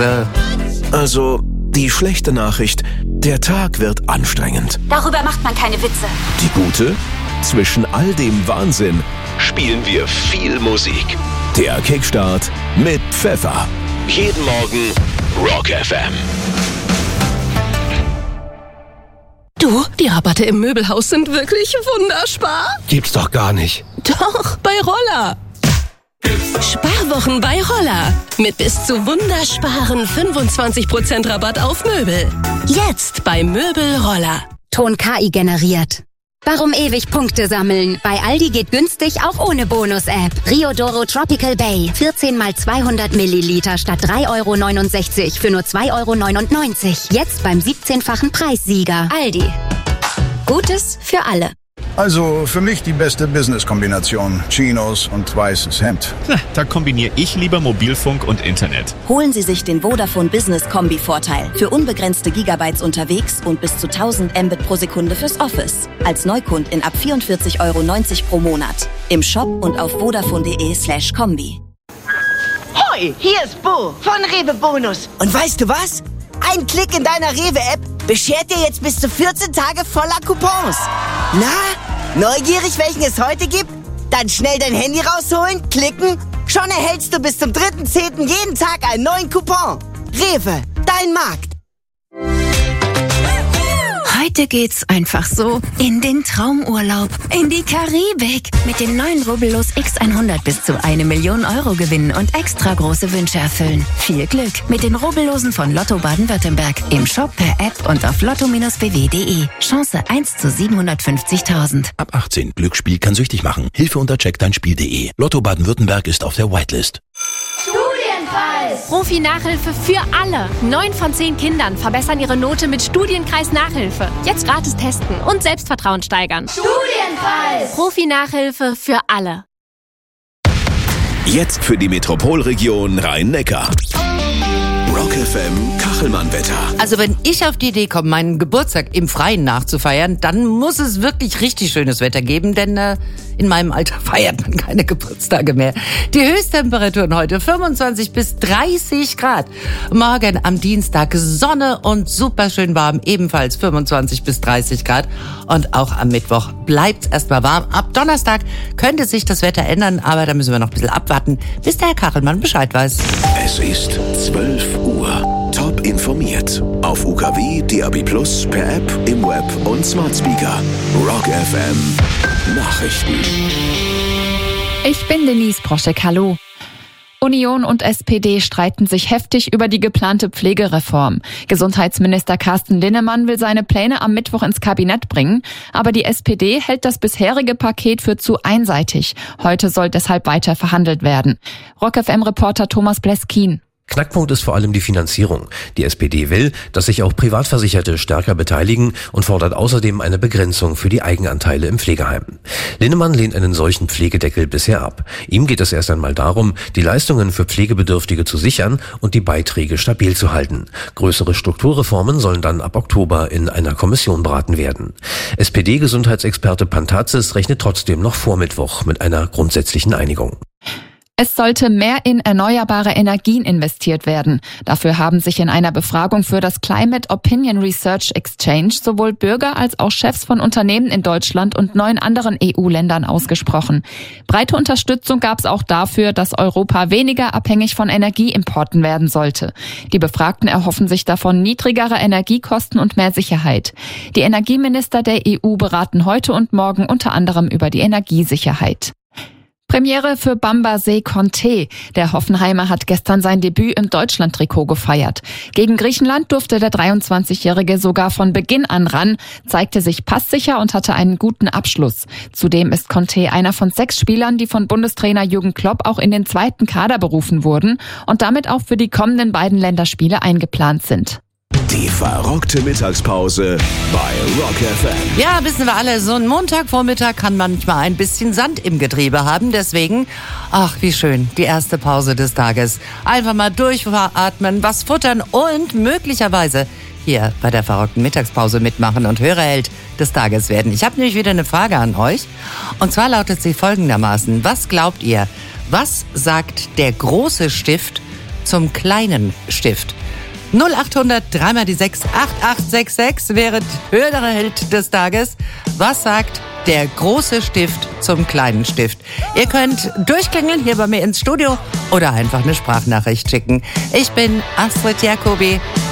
Hause. Also, die schlechte Nachricht, der Tag wird anstrengend. Darüber macht man keine Witze. Die gute? Zwischen all dem Wahnsinn spielen wir viel Musik. Der Kickstart mit Pfeffer. Jeden Morgen Rock FM. Du, die Rabatte im Möbelhaus sind wirklich wunderbar. Gibt's doch gar nicht. Doch, bei Roller. Sparwochen bei Roller. Mit bis zu wundersparen 25% Rabatt auf Möbel. Jetzt bei Möbel Roller. Ton KI generiert. Warum ewig Punkte sammeln? Bei Aldi geht günstig auch ohne Bonus-App. Riodoro Tropical Bay. 14 mal 200 Milliliter statt 3,69 € für nur 2,99 €. Jetzt beim 17-fachen Preissieger. Aldi. Gutes für alle. Also für mich die beste Business-Kombination. Chinos und weißes Hemd. Da kombiniere ich lieber Mobilfunk und Internet. Holen Sie sich den Vodafone Business Kombi-Vorteil. Für unbegrenzte Gigabytes unterwegs und bis zu 1000 Mbit pro Sekunde fürs Office. Als Neukundin ab 44,90 € pro Monat. Im Shop und auf vodafone.de/kombi. Hoi, hier ist Bo von Rewe Bonus. Und weißt du was? Ein Klick in deiner Rewe-App beschert dir jetzt bis zu 14 Tage voller Coupons. Na, neugierig, welchen es heute gibt? Dann schnell dein Handy rausholen, klicken. Schon erhältst du bis zum 3.10. jeden Tag einen neuen Coupon. Rewe, dein Markt. Heute geht's einfach so in den Traumurlaub, in die Karibik. Mit den neuen Rubbellos X100 bis zu 1 Million € gewinnen und extra große Wünsche erfüllen. Viel Glück mit den Rubbellosen von Lotto Baden-Württemberg. Im Shop, per App und auf lotto-bw.de. Chance 1 zu 750.000. Ab 18. Glücksspiel kann süchtig machen. Hilfe unter checkdeinspiel.de. Lotto Baden-Württemberg ist auf der Whitelist. Profi-Nachhilfe für alle. 9 von 10 Kindern verbessern ihre Note mit Studienkreis Nachhilfe. Jetzt gratis testen und Selbstvertrauen steigern. Studienkreis! Profi-Nachhilfe für alle. Jetzt für die Metropolregion Rhein-Neckar. Rock FM Kachelmann-Wetter. Also wenn ich auf die Idee komme, meinen Geburtstag im Freien nachzufeiern, dann muss es wirklich richtig schönes Wetter geben, denn in meinem Alter feiert man keine Geburtstage mehr. Die Höchsttemperaturen heute 25 bis 30 Grad. Morgen am Dienstag Sonne und super schön warm, ebenfalls 25 bis 30 Grad. Und auch am Mittwoch bleibt es erstmal warm. Ab Donnerstag könnte sich das Wetter ändern, aber da müssen wir noch ein bisschen abwarten, bis der Herr Kachelmann Bescheid weiß. Es ist 12 Uhr. Top informiert. Auf UKW, DAB+, per App, im Web und Smart Speaker. Rock FM Nachrichten. Ich bin Denise Broschek, hallo. Union und SPD streiten sich heftig über die geplante Pflegereform. Gesundheitsminister Carsten Linnemann will seine Pläne am Mittwoch ins Kabinett bringen, aber die SPD hält das bisherige Paket für zu einseitig. Heute soll deshalb weiter verhandelt werden. Rock FM-Reporter Thomas Bleskin. Knackpunkt ist vor allem die Finanzierung. Die SPD will, dass sich auch Privatversicherte stärker beteiligen und fordert außerdem eine Begrenzung für die Eigenanteile im Pflegeheim. Linnemann lehnt einen solchen Pflegedeckel bisher ab. Ihm geht es erst einmal darum, die Leistungen für Pflegebedürftige zu sichern und die Beiträge stabil zu halten. Größere Strukturreformen sollen dann ab Oktober in einer Kommission beraten werden. SPD-Gesundheitsexperte Pantazis rechnet trotzdem noch vor Mittwoch mit einer grundsätzlichen Einigung. Es sollte mehr in erneuerbare Energien investiert werden. Dafür haben sich in einer Befragung für das Climate Opinion Research Exchange sowohl Bürger als auch Chefs von Unternehmen in Deutschland und 9 anderen EU-Ländern ausgesprochen. Breite Unterstützung gab es auch dafür, dass Europa weniger abhängig von Energieimporten werden sollte. Die Befragten erhoffen sich davon niedrigere Energiekosten und mehr Sicherheit. Die Energieminister der EU beraten heute und morgen unter anderem über die Energiesicherheit. Premiere für Bambaset Conte. Der Hoffenheimer hat gestern sein Debüt im Deutschland-Trikot gefeiert. Gegen Griechenland durfte der 23-Jährige sogar von Beginn an ran, zeigte sich passsicher und hatte einen guten Abschluss. Zudem ist Conte einer von 6 Spielern, die von Bundestrainer Jürgen Klopp auch in den 2. Kader berufen wurden und damit auch für die kommenden beiden Länderspiele eingeplant sind. Die verrockte Mittagspause bei Rock FM. Ja, wissen wir alle, so ein Montagvormittag kann manchmal ein bisschen Sand im Getriebe haben. Deswegen, ach wie schön, die erste Pause des Tages. Einfach mal durchatmen, was futtern und möglicherweise hier bei der verrockten Mittagspause mitmachen und Hörerheld des Tages werden. Ich habe nämlich wieder eine Frage an euch. Und zwar lautet sie folgendermaßen. Was glaubt ihr, was sagt der große Stift zum kleinen Stift? 0800 3 die 6 8866 wäre höhere Held des Tages. Was sagt der große Stift zum kleinen Stift? Ihr könnt durchklingeln hier bei mir ins Studio oder einfach eine Sprachnachricht schicken. Ich bin Astrid Jacobi.